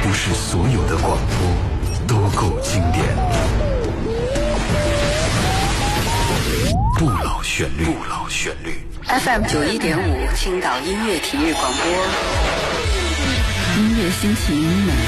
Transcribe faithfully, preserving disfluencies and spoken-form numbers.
不是所有的广播都够经典。不老旋律，不老旋律。 F M 九一点五，青岛音乐体育广播， 音乐兴起于你。